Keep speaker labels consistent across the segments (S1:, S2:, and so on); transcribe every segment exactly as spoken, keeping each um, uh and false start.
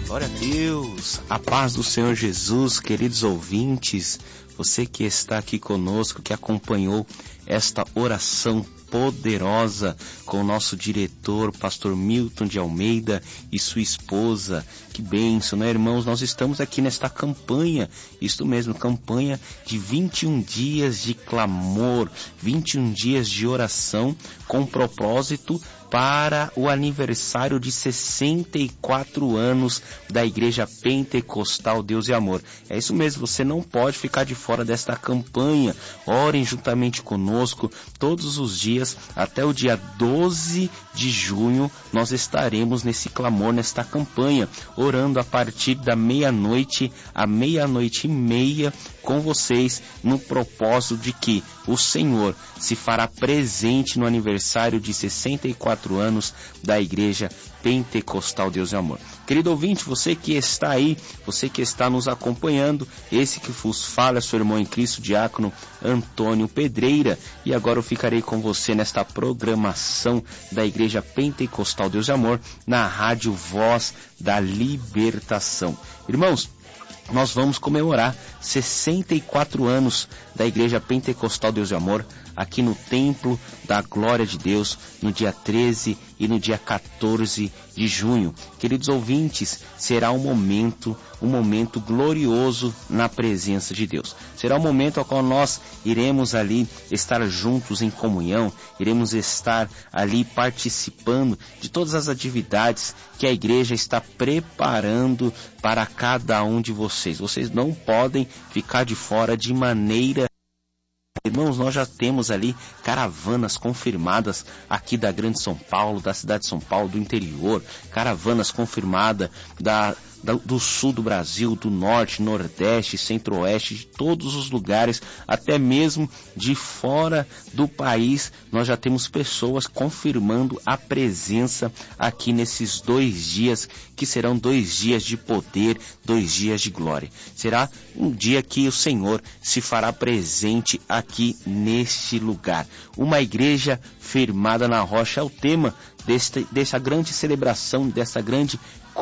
S1: Glória a Deus, a paz do Senhor Jesus, queridos ouvintes, você que está aqui conosco, que acompanhou esta oração poderosa com o nosso diretor, pastor Milton de Almeida e sua esposa. Que bênção, né, irmãos? Nós estamos aqui nesta campanha, isto mesmo, campanha de vinte e um dias de clamor, vinte e um dias de oração com propósito para o aniversário de sessenta e quatro anos da Igreja Pentecostal Deus e Amor. É isso mesmo, você não pode ficar de fora desta campanha. Orem juntamente conosco todos os dias, até o dia doze de junho, nós estaremos nesse clamor, nesta campanha, orando a partir da meia-noite à meia-noite e meia com vocês, no propósito de que o Senhor se fará presente no aniversário de sessenta e quatro anos da Igreja Pentecostal Deus e Amor. Querido ouvinte, você que está aí, você que está nos acompanhando, esse que vos fala é seu irmão em Cristo, diácono Antônio Pedreira, e agora eu ficarei com você nesta programação da Igreja Pentecostal Deus e Amor, na Rádio Voz da Libertação. Irmãos, nós vamos comemorar sessenta e quatro anos da Igreja Pentecostal Deus e Amor aqui no Templo da Glória de Deus, no dia treze e no dia quatorze de junho. Queridos ouvintes, será um momento, um momento glorioso na presença de Deus. Será um momento ao qual nós iremos ali estar juntos em comunhão, iremos estar ali participando de todas as atividades que a igreja está preparando para cada um de vocês. Vocês não podem ficar de fora de maneira. Irmãos, nós já temos ali caravanas confirmadas aqui da Grande São Paulo, da cidade de São Paulo, do interior, caravanas confirmadas da, da, do sul do Brasil, do norte, nordeste, centro-oeste, de todos os lugares, até mesmo de fora do país. Nós já temos pessoas confirmando a presença aqui nesses dois dias, que serão dois dias de poder, dois dias de glória. Será um dia que o Senhor se fará presente aqui neste lugar. Uma igreja firmada na rocha é o tema deste, dessa grande celebração, dessa grande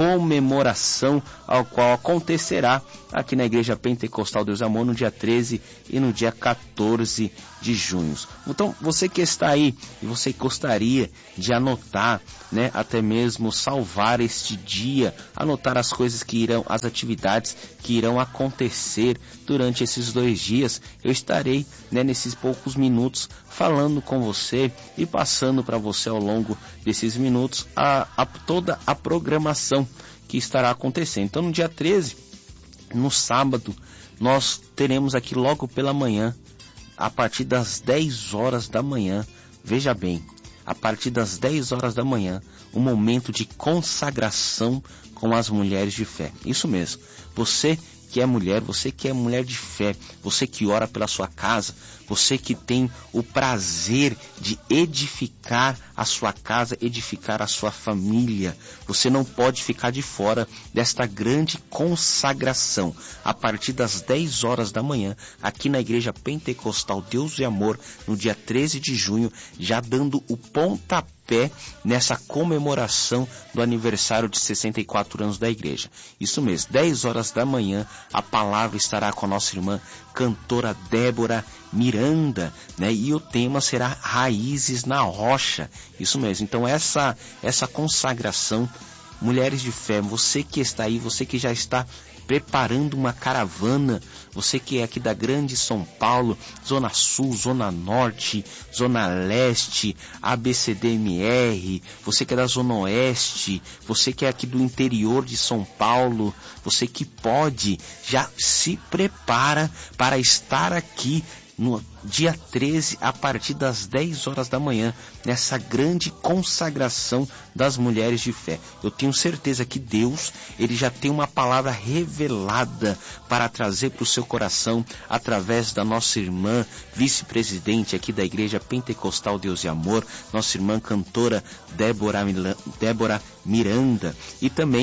S1: comemoração ao qual acontecerá aqui na Igreja Pentecostal Deus e Amor no dia treze e no dia quatorze de junho. Então, você que está aí e você gostaria de anotar, né, até mesmo salvar este dia, anotar as coisas que irão, as atividades que irão acontecer durante esses dois dias, eu estarei, né, nesses poucos minutos falando com você e passando para você ao longo desses minutos a, a, toda a programação que estará acontecendo. Então, no dia treze, no sábado, nós teremos aqui logo pela manhã, a partir das dez horas da manhã, veja bem, a partir das dez horas da manhã, um momento de consagração com as mulheres de fé. Isso mesmo, você que é mulher, você que é mulher de fé, você que ora pela sua casa, você que tem o prazer de edificar a sua casa, edificar a sua família, você não pode ficar de fora desta grande consagração. A partir das dez horas da manhã, aqui na Igreja Pentecostal Deus e Amor, no dia treze de junho, já dando o pontapé pé nessa comemoração do aniversário de sessenta e quatro anos da igreja. Isso mesmo, dez horas da manhã, a palavra estará com a nossa irmã cantora Débora Miranda, né? E o tema será Raízes na Rocha. Isso mesmo, então essa, essa consagração, mulheres de fé, você que está aí, você que já está preparando uma caravana, você que é aqui da Grande São Paulo, Zona Sul, Zona Norte, Zona Leste, A B C D M R, você que é da Zona Oeste, você que é aqui do interior de São Paulo, você que pode, já se prepara para estar aqui no dia treze, a partir das dez horas da manhã, nessa grande consagração das mulheres de fé. Eu tenho certeza que Deus, ele já tem uma palavra revelada para trazer para o seu coração, através da nossa irmã, vice-presidente aqui da Igreja Pentecostal Deus e Amor, nossa irmã cantora Débora, Débora Miranda, e também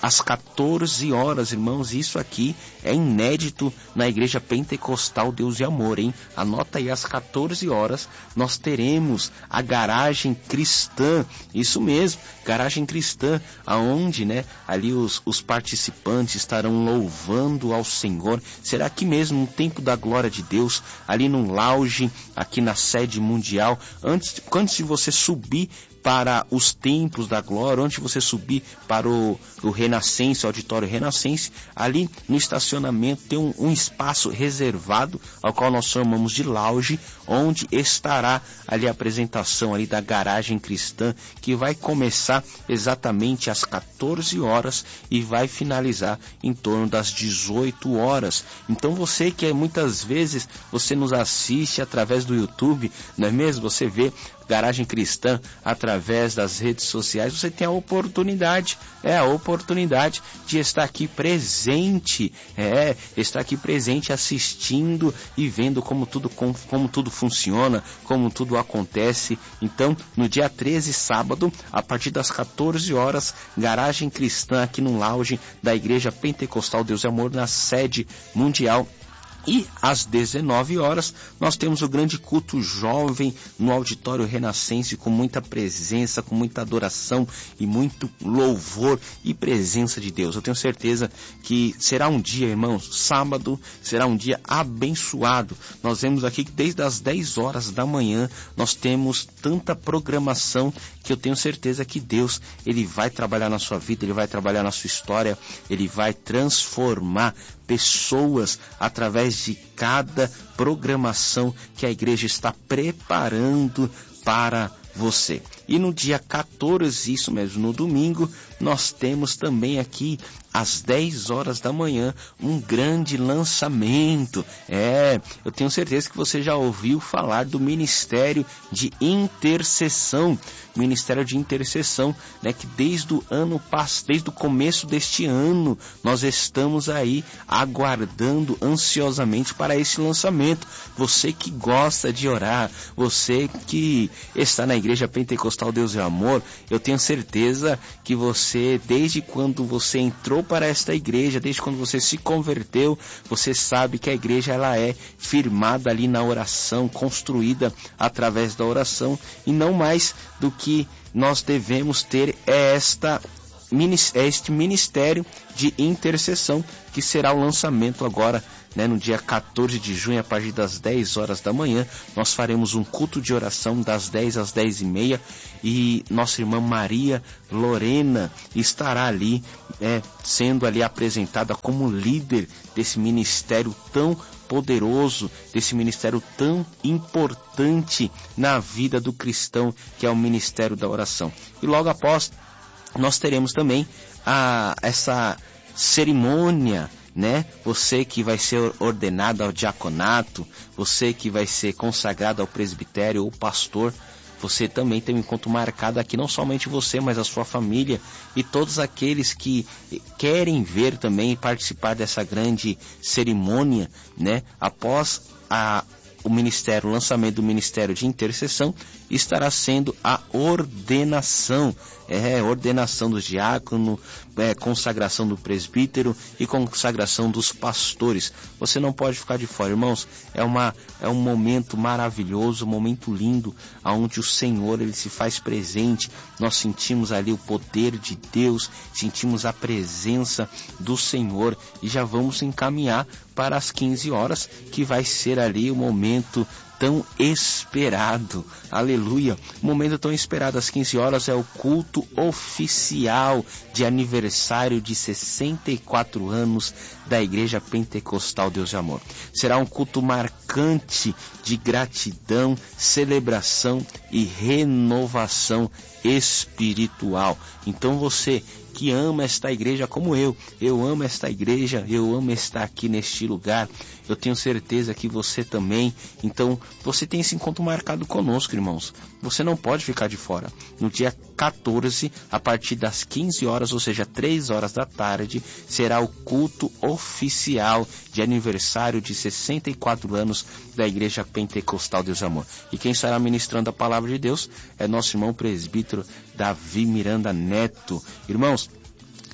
S1: às quatorze horas, irmãos. Isso aqui é inédito na Igreja Pentecostal Deus e Amor, hein? Anota aí, às quatorze horas nós teremos a garagem cristã. Isso mesmo, garagem cristã, aonde, né, ali os, os participantes estarão louvando ao Senhor. Será que mesmo no tempo da glória de Deus, ali no lounge, aqui na sede mundial, antes, antes de você subir para os templos da glória, antes de você subir para o, o Renascense, o auditório Renascense, ali no estacionamento tem um, um espaço reservado, ao qual nós chamamos de lounge, onde estará ali a apresentação ali da garagem cristã, que vai começar exatamente às quatorze horas e vai finalizar em torno das dezoito horas. Então você que muitas vezes você nos assiste através do YouTube, não é mesmo? Você vê Garagem Cristã através das redes sociais, você tem a oportunidade, é a oportunidade de estar aqui presente, é, estar aqui presente assistindo e vendo como tudo, como, como tudo funciona, como tudo acontece. Então, no dia treze, sábado, a partir das quatorze horas, Garagem Cristã aqui no lounge da Igreja Pentecostal Deus e Amor, na sede mundial. E às dezenove horas nós temos o grande culto jovem no auditório Renascense, com muita presença, com muita adoração e muito louvor e presença de Deus. Eu tenho certeza que será um dia, irmãos, sábado, será um dia abençoado. Nós vemos aqui que desde as dez horas da manhã nós temos tanta programação que eu tenho certeza que Deus, Ele vai trabalhar na sua vida, Ele vai trabalhar na sua história, Ele vai transformar pessoas através de cada programação que a igreja está preparando para você. E no dia quatorze, isso mesmo, no domingo, nós temos também aqui às dez horas da manhã um grande lançamento. É, eu tenho certeza que você já ouviu falar do Ministério de Intercessão. Ministério de Intercessão, né, que desde o ano passado, desde o começo deste ano, nós estamos aí aguardando ansiosamente para esse lançamento. Você que gosta de orar, você que está na Igreja Pentecostal Deus e Amor, eu tenho certeza que você, desde quando você entrou para esta igreja, desde quando você se converteu, você sabe que a igreja ela é firmada ali na oração, construída através da oração, e não mais do que nós devemos ter é esta este ministério de intercessão, que será o lançamento agora, né, no dia quatorze de junho, a partir das dez horas da manhã. Nós faremos um culto de oração das dez às dez e meia, e nossa irmã Maria Lorena estará ali, é, sendo ali apresentada como líder desse ministério tão poderoso, desse ministério tão importante na vida do cristão, que é o ministério da oração. E logo após nós teremos também a, essa cerimônia, né? Você que vai ser ordenado ao diaconato, você que vai ser consagrado ao presbitério ou pastor, você também tem um encontro marcado aqui, não somente você, mas a sua família e todos aqueles que querem ver também e participar dessa grande cerimônia, né? Após a o ministério, o lançamento do Ministério de Intercessão, estará sendo a ordenação, é, ordenação do diácono, é, consagração do presbítero e consagração dos pastores. Você não pode ficar de fora, irmãos. É, uma, é um momento maravilhoso, um momento lindo, onde o Senhor ele se faz presente. Nós sentimos ali o poder de Deus, sentimos a presença do Senhor, e já vamos encaminhar para as quinze horas, que vai ser ali o momento tão esperado, aleluia, o momento tão esperado. Às quinze horas é o culto oficial de aniversário de sessenta e quatro anos da Igreja Pentecostal Deus e Amor. Será um culto marcante de gratidão, celebração e renovação espiritual. Então você que ama esta igreja como eu, eu amo esta igreja, eu amo estar aqui neste lugar, eu tenho certeza que você também. Então você tem esse encontro marcado conosco, irmãos. Você não pode ficar de fora. No dia quatorze, a partir das quinze horas, ou seja, três horas da tarde, será o culto oficial de aniversário de sessenta e quatro anos da Igreja Pentecostal Deus e Amor. E quem estará ministrando a palavra de Deus é nosso irmão presbítero Davi Miranda Neto. Irmãos,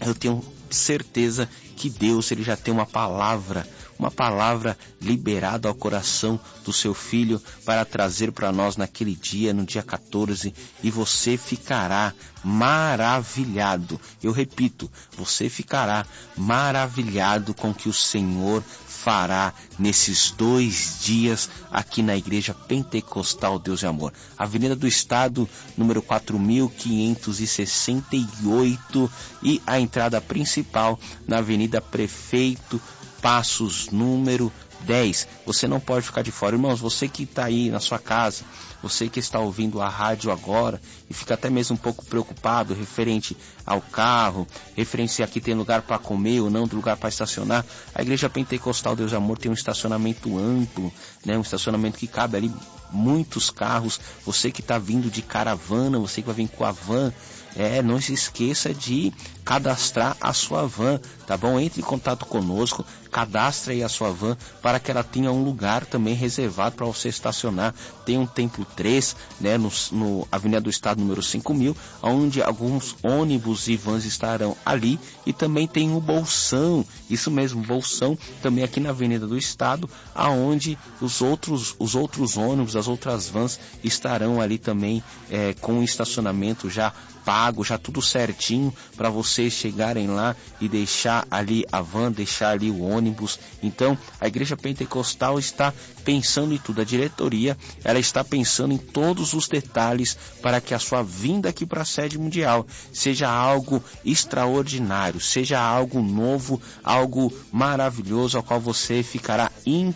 S1: eu tenho certeza que Deus, ele já tem uma palavra, uma palavra liberada ao coração do seu filho para trazer para nós naquele dia, no dia quatorze, e você ficará maravilhado. Eu repito, você ficará maravilhado com o que o Senhor fará nesses dois dias aqui na Igreja Pentecostal Deus e Amor. Avenida do Estado, número quatro mil quinhentos e sessenta e oito, e a entrada principal na Avenida Prefeito Passos, número dez. Você não pode ficar de fora. Irmãos, você que está aí na sua casa, você que está ouvindo a rádio agora e fica até mesmo um pouco preocupado referente ao carro, referente se aqui tem lugar para comer ou não, tem lugar para estacionar, a Igreja Pentecostal Deus e Amor tem um estacionamento amplo, né? Um estacionamento que cabe ali muitos carros. Você que está vindo de caravana, você que vai vir com a van, É, não se esqueça de cadastrar a sua van, tá bom? Entre em contato conosco, cadastre aí a sua van para que ela tenha um lugar também reservado para você estacionar. Tem um Templo três, né, no, no Avenida do Estado número cinco mil, onde alguns ônibus e vans estarão ali, e também tem o Bolsão, isso mesmo, Bolsão, também aqui na Avenida do Estado, aonde os outros, os outros ônibus, as outras vans estarão ali também é, com o estacionamento já pago, já tudo certinho para vocês chegarem lá e deixar ali a van, deixar ali o ônibus. Então a Igreja Pentecostal está pensando em tudo, a diretoria ela está pensando em todos os detalhes para que a sua vinda aqui para a sede mundial seja algo extraordinário, seja algo novo, algo maravilhoso, ao qual você ficará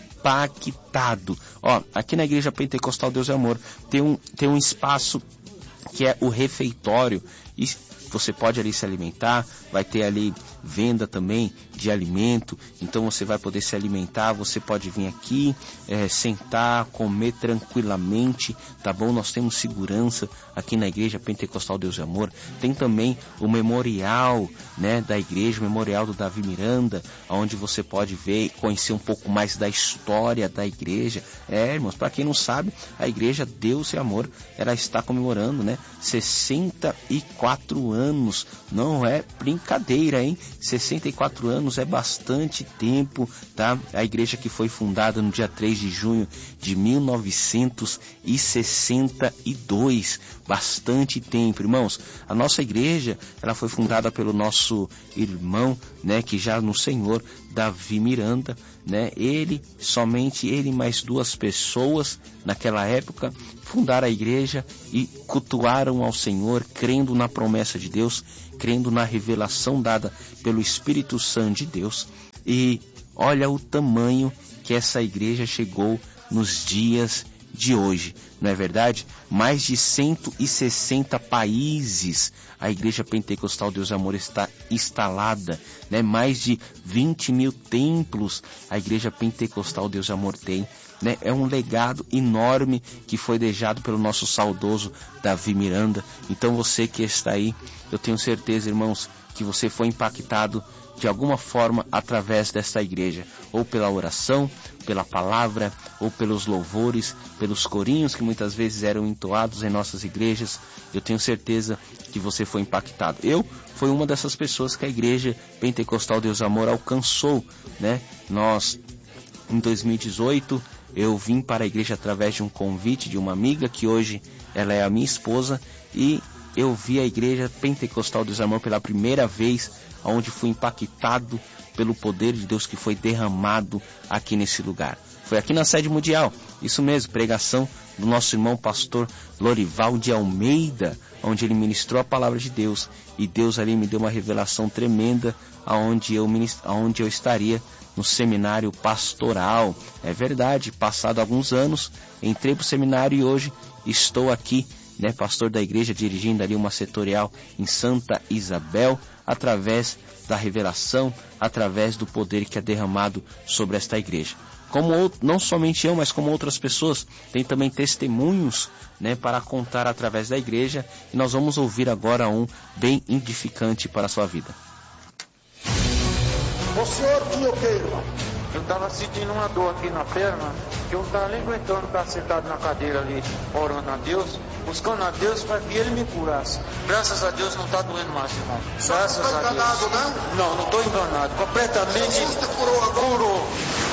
S1: impactado. Ó, aqui na Igreja Pentecostal Deus e Amor tem um, tem um espaço que é o refeitório, e você pode ali se alimentar, vai ter ali venda também de alimento, então você vai poder se alimentar, você pode vir aqui, é, sentar, comer tranquilamente, tá bom? Nós temos segurança aqui na Igreja Pentecostal Deus e Amor. Tem também o memorial, né, da igreja, o memorial do Davi Miranda, onde você pode ver e conhecer um pouco mais da história da igreja. É, irmãos, para quem não sabe, a Igreja Deus e Amor, ela está comemorando, né, sessenta e quatro anos, não é brincadeira, hein? sessenta e quatro anos é bastante tempo, tá? A igreja que foi fundada no dia três de junho de mil novecentos e sessenta e dois, bastante tempo, irmãos. A nossa igreja, ela foi fundada pelo nosso irmão, né, que já no Senhor, Davi Miranda, né? Ele, somente ele mais duas pessoas naquela época fundaram a igreja e cultuaram ao Senhor, crendo na promessa de Deus, crendo na revelação dada pelo Espírito Santo de Deus. E olha o tamanho que essa igreja chegou nos dias de hoje, não é verdade? Mais de cento e sessenta países a Igreja Pentecostal Deus e Amor está instalada, né? Mais de vinte mil templos a Igreja Pentecostal Deus e Amor tem, né? É um legado enorme que foi deixado pelo nosso saudoso Davi Miranda. Então você que está aí, eu tenho certeza, irmãos, que você foi impactado de alguma forma através desta igreja, ou pela oração, pela palavra, ou pelos louvores, pelos corinhos que muitas vezes eram entoados em nossas igrejas. Eu tenho certeza que você foi impactado. Eu fui uma dessas pessoas que a Igreja Pentecostal Deus e Amor alcançou, né? Nós, em dois mil e dezoito, eu vim para a igreja através de um convite de uma amiga, que hoje ela é a minha esposa, e eu vi a Igreja Pentecostal Deus e Amor pela primeira vez, onde fui impactado pelo poder de Deus que foi derramado aqui nesse lugar. Foi aqui na sede mundial, isso mesmo, pregação do nosso irmão pastor Lorival de Almeida, onde ele ministrou a palavra de Deus, e Deus ali me deu uma revelação tremenda, aonde eu, aonde eu estaria no seminário pastoral. É verdade, passado alguns anos, entrei para o seminário e hoje estou aqui, né, pastor da igreja, dirigindo ali uma setorial em Santa Isabel, através da revelação, através do poder que é derramado sobre esta igreja. Como outro, não somente eu, mas como outras pessoas, tem também testemunhos, né, para contar através da igreja, e nós vamos ouvir agora um bem edificante para a sua vida.
S2: O senhor tinha o que, irmão?
S3: Eu estava sentindo uma dor aqui na perna, que eu não estava nem aguentando estar sentado na cadeira ali, orando a Deus. buscando a Deus para que Ele me curasse. Graças a Deus não está doendo mais, irmão. Graças
S2: Não está
S3: a Deus.
S2: enganado, não?
S3: Não, não estou enganado. Completamente
S2: Jesus te curou agora.
S3: curou.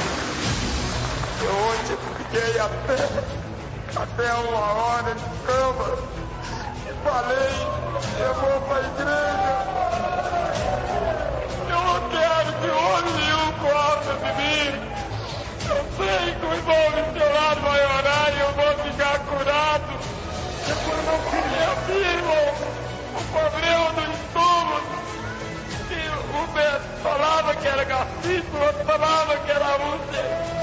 S3: Eu ontem fiquei a pé, até uma hora de cama, e falei, eu vou para a igreja. Eu não quero que homem nenhum goste de mim. Eu sei que o irmão missionário vai orar e eu vou ficar curado. Eu firmo o problema do estômago. E o médico falava que era gastrite, o outro falava que era úlcera.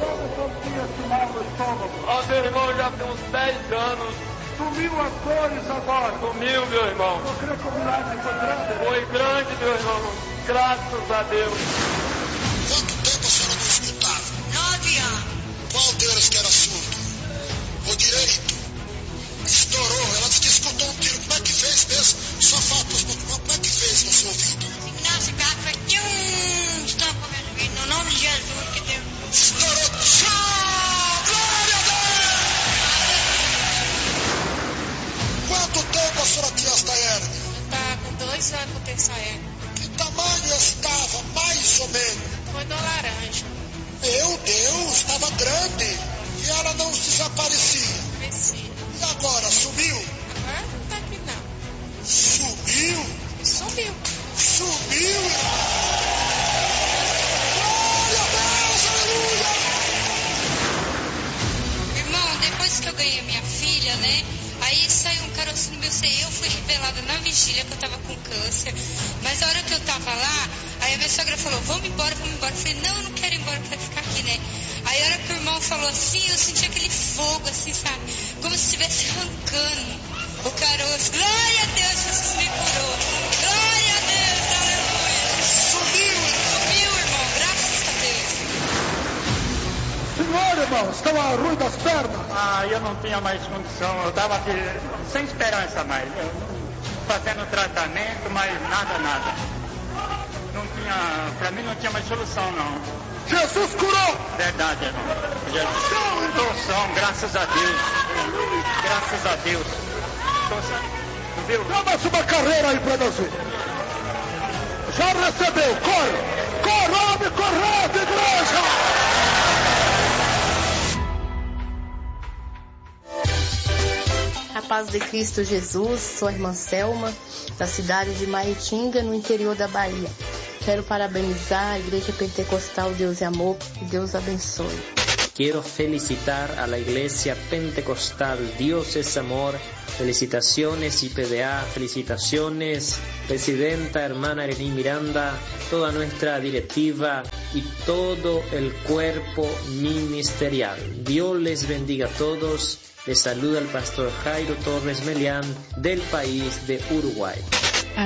S3: Ó, meu irmão, já tem uns dez anos.
S2: Sumiu as dores agora.
S3: Sumiu, meu irmão.
S2: Eu creio que o milagre foi grande.
S3: Foi grande, meu irmão. Graças a Deus.
S2: Quanto tempo a senhora não escutava?
S4: Nove anos.
S2: Qual deles que era surdo? O direito. Estourou. Ela disse que escutou um tiro. Como é que fez mesmo? Só falta os poucos. Como é que fez no seu ouvido?
S4: Ignacio Gato foi tchum, estampou meu ouvido. No nome de Jesus que Deus.
S2: Estourou. Tchau! Glória a Deus! Quanto tempo a senhora tinha esta hérnia?
S4: Tá com dois anos que eu tenho essa hérnia.
S2: Que tamanho estava, mais ou menos?
S4: Foi do laranja.
S2: Meu Deus, estava grande. E ela não desaparecia.
S4: Cresci.
S2: E agora, sumiu?
S4: Agora não tá aqui não.
S2: Sumiu?
S4: Sumiu.
S2: Sumiu? Glória a Deus, aleluia!
S4: Irmão, depois que eu ganhei minha filha, né? Aí saiu um caroço no meu seio. Eu fui revelada na vigília que eu tava com câncer. Mas a hora que eu tava lá, aí a minha sogra falou, vamos embora, vamos embora. Eu falei, não, eu não quero ir embora, eu quero ficar aqui, né? Aí a hora que o irmão falou assim, eu senti aquele fogo, assim, sabe? Como se estivesse arrancando o caroço. Glória a Deus, Jesus me curou. Glória a Deus, aleluia.
S2: Sumiu!
S4: Sumiu, irmão, graças a Deus.
S2: Senhor, irmão, estava ruim das pernas.
S5: Ah, eu não tinha mais condição, eu estava sem esperança mais. Eu, fazendo tratamento, mas nada, nada. Não tinha, para mim não tinha mais solução, não.
S2: Jesus curou!
S5: Verdade, irmão. Jesus. Doação, graças a Deus. Graças a Deus. Doação, viu?
S2: Dá mais uma carreira aí pra nós ver. Já recebeu, corre! Corre, homem, correndo, igreja!
S6: A paz de Cristo Jesus, sou a irmã Selma, da cidade de Maitinga, no interior da Bahia. Quero parabenizar a Igreja Pentecostal Deus e Amor, que Deus abençoe.
S7: Quiero felicitar a la Iglesia Pentecostal Dios es Amor. Felicitaciones I P D A, felicitaciones Presidenta, hermana Erení Miranda, toda nuestra directiva y todo el cuerpo ministerial. Dios les bendiga a todos. Les saluda el pastor Jairo Torres Melián del país de Uruguay.